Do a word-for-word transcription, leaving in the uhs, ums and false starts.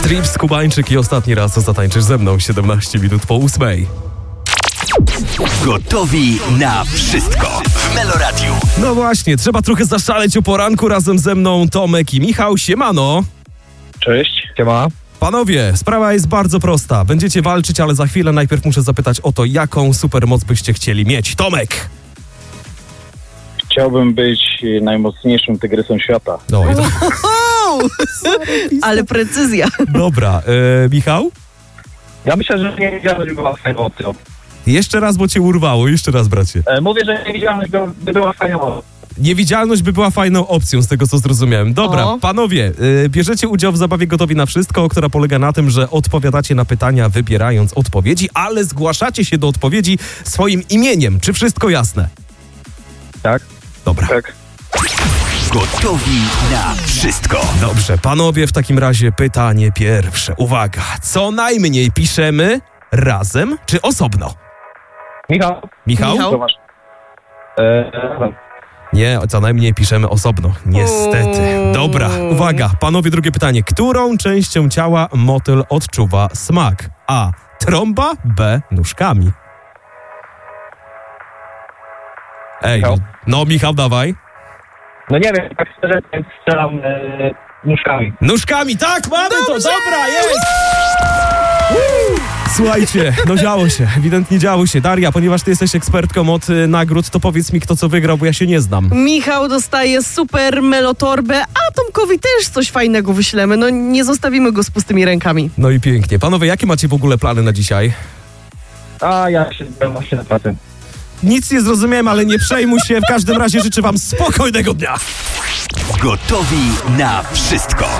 Trips, Kubańczyk i ostatni raz zatańczysz ze mną siedemnaście minut po ósmej. Gotowi na wszystko w Meloradiu. No właśnie, trzeba trochę zaszaleć o poranku. Razem ze mną Tomek i Michał. Siemano. Cześć. Siema. Panowie, sprawa jest bardzo prosta. Będziecie walczyć, ale za chwilę najpierw muszę zapytać o to, jaką supermoc byście chcieli mieć. Tomek! Chciałbym być najmocniejszym tygrysem świata. No i to... Ale precyzja. Dobra, e, Michał? Ja myślę, że niewidzialność była fajną opcją. Jeszcze raz, bo cię urwało. Jeszcze raz, bracie. E, mówię, że niewidzialność by, by była fajną opcją. Niewidzialność by była fajną opcją, z tego co zrozumiałem. Dobra, O. panowie, y, bierzecie udział w zabawie Gotowi na Wszystko, która polega na tym, że odpowiadacie na pytania, wybierając odpowiedzi, ale zgłaszacie się do odpowiedzi swoim imieniem. Czy wszystko jasne? Tak? Dobra. Tak. Gotowi na wszystko. Dobrze, panowie, w takim razie pytanie pierwsze. Uwaga, co najmniej piszemy razem czy osobno? Michał? Michał? Michał? To masz. E, razem. Nie, co najmniej piszemy osobno. Niestety. Dobra, uwaga, panowie, drugie pytanie. Którą częścią ciała motyl odczuwa smak? A. Trąba, B. Nóżkami. Ej, no, Michał? no Michał, dawaj. No nie wiem, tak szczerze więc strzelam e, nóżkami. Nóżkami, tak, mamy to, dobra, jest! Woo! Słuchajcie, no działo się, ewidentnie działo się. Daria, ponieważ ty jesteś ekspertką od y, nagród, to powiedz mi, kto co wygrał, bo ja się nie znam. Michał dostaje super melotorbę, a Tomkowi też coś fajnego wyślemy. No nie zostawimy go z pustymi rękami. No i pięknie. Panowie, jakie macie w ogóle plany na dzisiaj? A ja się zbieram właśnie na pracę. Nic nie zrozumiałem, ale nie przejmuj się. W każdym razie życzę wam spokojnego dnia. Gotowi na wszystko.